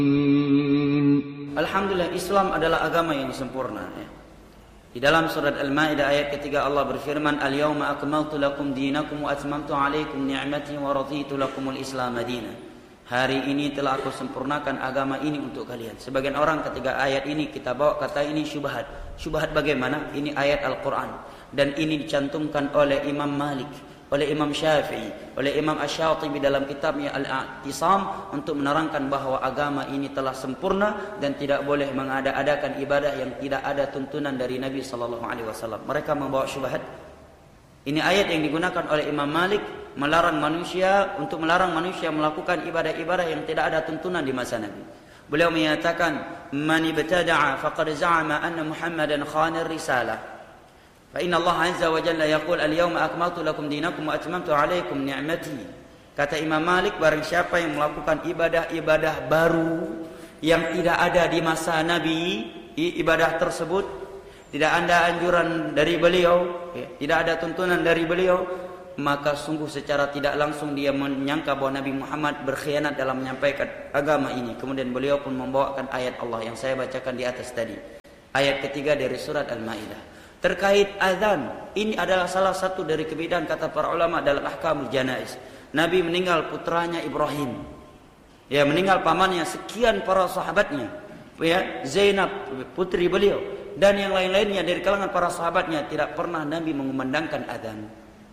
Alhamdulillah, Islam adalah agama yang sempurna. Di dalam surat Al-Maidah ayat ketiga Allah berfirman, "Al-yawma akmaltu lakum dinakum wa atmamtu 'alaikum ni'mati wa raditu lakumul Islam madina." Hari ini telah aku sempurnakan agama ini untuk kalian. Sebagian orang ketika ayat ini kita bawa kata ini syubhat. Syubhat bagaimana? Ini ayat Al-Quran. Dan ini dicantumkan oleh Imam Malik, oleh Imam Syafi'i, oleh Imam Asy-Syatibi dalam kitabnya Al-I'tisam untuk menerangkan bahwa agama ini telah sempurna dan tidak boleh mengada-adakan ibadah yang tidak ada tuntunan dari Nabi SAW. Mereka membawa syubhat. Ini ayat yang digunakan oleh Imam Malik melarang manusia melakukan ibadah-ibadah yang tidak ada tuntunan di masa Nabi. Beliau menyatakan, "Man ibtada'a faqad za'ama anna Muhammadan khana ar-risalah." Fa inna Allah azza wa jalla yaqul, "Al-yawma akmaltu lakum dinakum wa atmamtu 'alaikum ni'mati." Kata Imam Malik, barang siapa yang melakukan ibadah-ibadah baru yang tidak ada di masa Nabi, ibadah tersebut tidak ada anjuran dari beliau, tidak ada tuntunan dari beliau, maka sungguh secara tidak langsung dia menyangka bahwa Nabi Muhammad berkhianat dalam menyampaikan agama ini. Kemudian beliau pun membawakan ayat Allah yang saya bacakan di atas tadi. Ayat ketiga dari surat Al-Maidah. Terkait azan, ini adalah salah satu dari kebidahan kata para ulama dalam ahkamul janaiz. Nabi meninggal putranya Ibrahim. Ya, meninggal pamannya, sekian para sahabatnya. Ya, Zainab putri beliau dan yang lain-lainnya dari kalangan para sahabatnya tidak pernah Nabi mengumandangkan azan.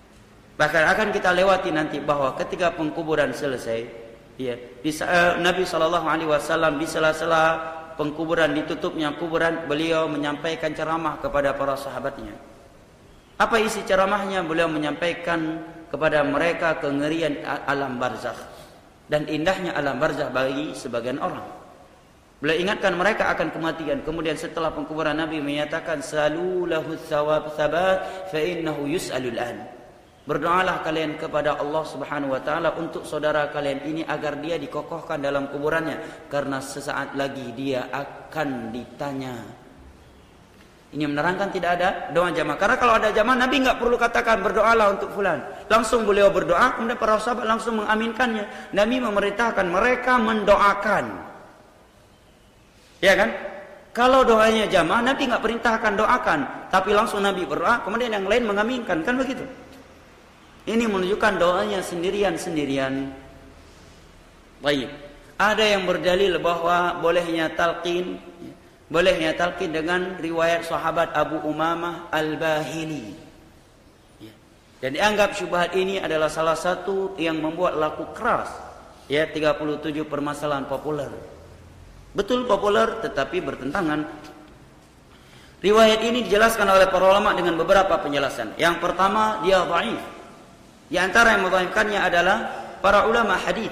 Bahkan akan kita lewati nanti bahwa ketika pengkuburan selesai, ya, Nabi SAW di sela-sela pengkuburan, ditutupnya kuburan, beliau menyampaikan ceramah kepada para sahabatnya. Apa isi ceramahnya? Beliau menyampaikan kepada mereka kengerian alam barzakh dan indahnya alam barzakh bagi sebagian orang. Beliau ingatkan mereka akan kematian. Kemudian setelah pengkuburan Nabi menyatakan, "Salu lahu thawab thabat fa innahu yus'alul an." Berdoalah kalian kepada Allah Subhanahu wa taala untuk saudara kalian ini agar dia dikokohkan dalam kuburannya karena sesaat lagi dia akan ditanya. Ini menerangkan tidak ada doa jamaah. Karena kalau ada jamaah Nabi enggak perlu katakan berdoalah untuk fulan. Langsung beliau berdoa, kemudian para sahabat langsung mengaminkannya. Nabi memerintahkan mereka mendoakan. Ya kan? Kalau doanya jamaah, Nabi enggak perintahkan doakan, tapi langsung Nabi berdoa, kemudian yang lain mengaminkan, kan begitu? Ini menunjukkan doanya sendirian-sendirian. Baik. Ada yang berdalil bahwa bolehnya talqin dengan riwayat sahabat Abu Umamah Al-Bahili. Dan dianggap syubhat ini adalah salah satu yang membuat laku keras. Ya, 37 permasalahan populer. Betul populer tetapi bertentangan. Riwayat ini dijelaskan oleh para ulama dengan beberapa penjelasan. Yang pertama, dia dhaif. Di antara yang mendhaifkannya adalah para ulama hadis.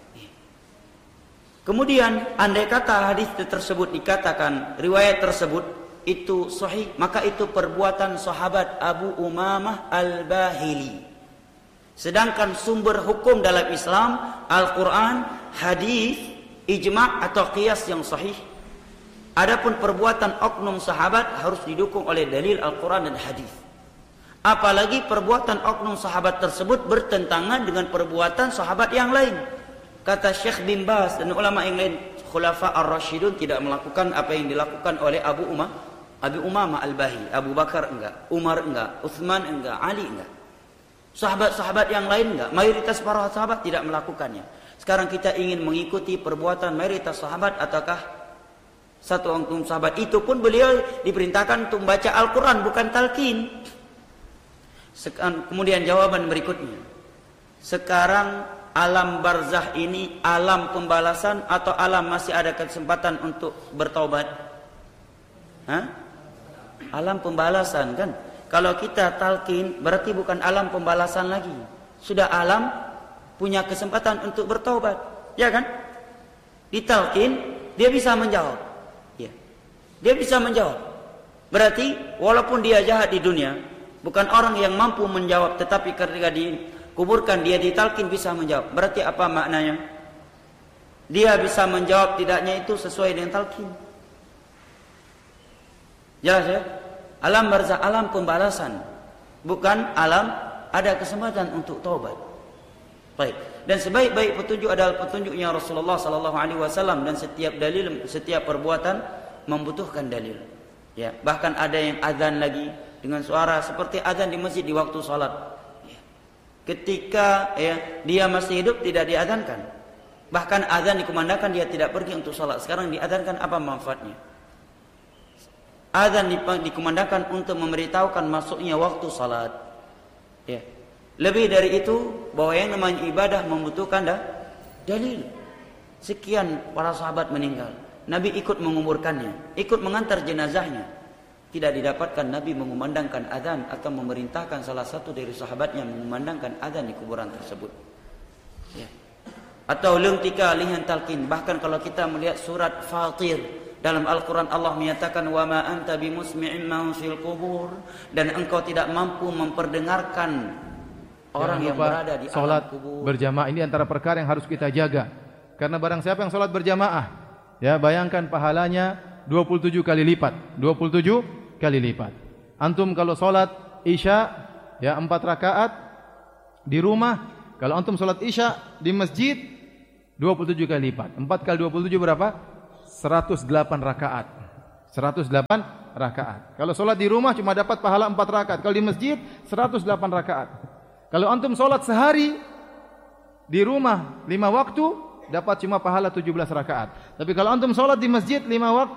Kemudian andai kata hadis tersebut dikatakan riwayat tersebut itu sahih, maka itu perbuatan sahabat Abu Umamah Al-Bahili. Sedangkan sumber hukum dalam Islam Al-Quran, hadis, ijma' atau qiyas yang sahih. Adapun perbuatan oknum sahabat harus didukung oleh dalil Al-Quran dan hadis. Apalagi perbuatan oknum sahabat tersebut bertentangan dengan perbuatan sahabat yang lain. Kata Syekh bin Baz dan ulama yang lain, Khulafa ar-Rasyidun tidak melakukan apa yang dilakukan oleh Abu Umamah Al-Bahili. Abu Bakar enggak, Umar enggak, Utsman enggak, Ali enggak. Sahabat-sahabat yang lain enggak. Mayoritas para sahabat tidak melakukannya. Sekarang kita ingin mengikuti perbuatan mayoritas sahabat ataukah satu oknum sahabat? Itu pun beliau diperintahkan untuk membaca Al-Quran, bukan talqin. Kemudian jawaban berikutnya. Sekarang alam barzakh ini alam pembalasan atau alam masih ada kesempatan untuk bertaubat? Alam pembalasan kan? Kalau kita talqin berarti bukan alam pembalasan lagi. Sudah alam punya kesempatan untuk bertaubat, ya kan? Ditalqin, dia bisa menjawab. Ya. Dia bisa menjawab. Berarti walaupun dia jahat di dunia, bukan orang yang mampu menjawab, tetapi ketika dikuburkan dia ditalqin bisa menjawab. Berarti apa maknanya? Dia bisa menjawab tidaknya itu sesuai dengan talqin. Jelas ya? Alam barzakh, alam pembalasan, bukan alam ada kesempatan untuk taubat. Baik. Dan sebaik-baik petunjuk adalah petunjuknya Rasulullah sallallahu alaihi wasallam, dan setiap perbuatan membutuhkan dalil. Ya, bahkan ada yang azan lagi dengan suara seperti azan di masjid di waktu salat. Ya. Ketika dia masih hidup tidak diazankan. Bahkan azan dikumandangkan dia tidak pergi untuk salat. Sekarang diazankan, apa manfaatnya? Azan dikumandangkan untuk memberitahukan masuknya waktu salat. Ya. Lebih dari itu, bahwa yang namanya ibadah membutuhkan dalil. Sekian para sahabat meninggal, Nabi ikut menguburkannya, ikut mengantar jenazahnya. Tidak didapatkan Nabi mengumandangkan azan atau memerintahkan salah satu dari sahabatnya mengumandangkan azan di kuburan tersebut. Ya. Atau lungtika lihan talqin. Bahkan kalau kita melihat surat Fatir dalam Al-Quran, Allah menyatakan wa ma anta bimusmi'in man fil qubur, dan engkau tidak mampu memperdengarkan orang yang berada di alam kubur. Berjamaah ini antara perkara yang harus kita jaga. Karena barang siapa yang salat berjamaah, ya bayangkan pahalanya 27 kali lipat. 27 kali lipat. Antum kalau salat Isya ya 4 rakaat di rumah, kalau antum salat Isya di masjid 27 kali lipat. 4 kali 27 berapa? 108 rakaat. 108 rakaat. Kalau salat di rumah cuma dapat pahala 4 rakaat. Kalau di masjid 108 rakaat. Kalau antum sholat sehari di rumah 5 waktu, dapat cuma pahala 17 rakaat. Tapi kalau antum sholat di masjid 5 waktu,